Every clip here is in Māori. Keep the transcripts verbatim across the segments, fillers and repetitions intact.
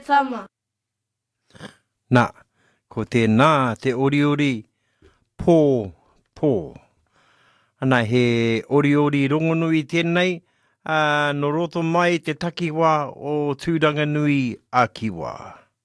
tama. Nā, ko te nā te oriori pō, pō. Ana he oriori rongonui tēnei, uh, no roto mai te takiwa o tūranga nui a kiwa.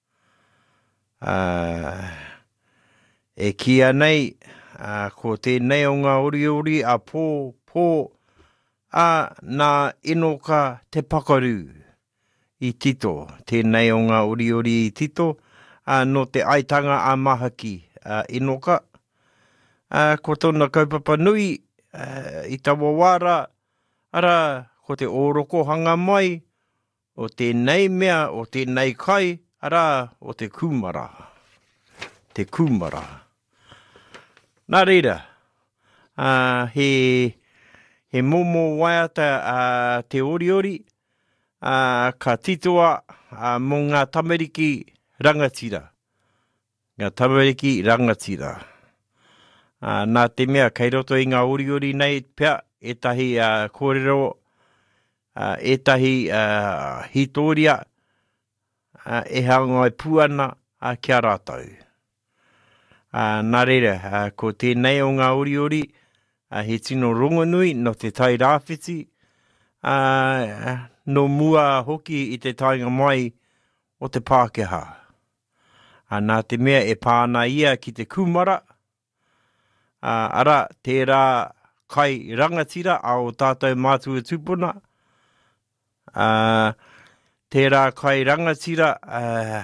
Uh, e kia nei, uh, ko tēnei o ngā oriori a pō, pō, a nā inoka te pakaru i tito, tēnei o ngā oriori i tito, uh, no te aitanga a mahaki uh, inoka, uh, ko tōna kaupapa nui, uh, i tawa wāra, ara ko te ōroko hanga mai, o tēnei mea, o tēnei kai, ara o te kumara. Te kumara. Nā reira, uh, he, he momo waiata uh, te oriori, uh, ka titoa uh, mō ngā tamariki rangatira. Ngā tamariki rangatira. Uh, nā te mea, kei roto i ngā oriori nei pia, etahi uh, kōrero, uh, etahi uh, hitoria, uh, e hangai puana uh, kia rātau. Uh, nā reira, uh, ko tēnei o ngā oriori, uh, he tino rongonui no te tai rāwhiti, uh, no mua hoki i te tainga mai o te Pākehā. Uh, nā te mea e pāna ia ki te kumara, uh, ara tērā kai rangatira a o tātou mātua tūpuna, uh, tērā kai rangatira, uh,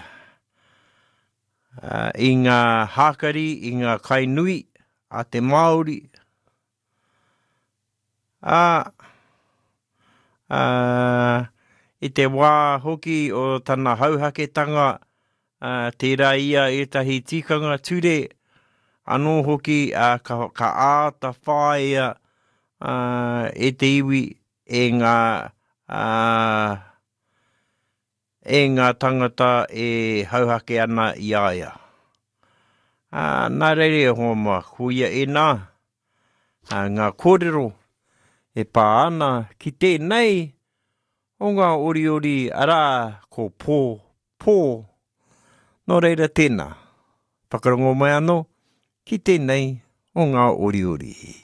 Uh, i ngā hākari, i ngā kai nui, a te Māori. Uh, uh, I te wā hoki o tana hauhaketanga, uh, tērā ia etahi tikanga ture, anō hoki uh, ka, ka āta whāia uh, e te iwi e ngā, uh, e ngā tangata e hauhake ana i aia. Uh, nā reire homa, huia e nā, uh, ngā kōrero e pā ana ki tēnei o ngā oriori ara ko pō, pō, no reira tēnā. Whakarongo mai anō ki tēnei o ngā oriori.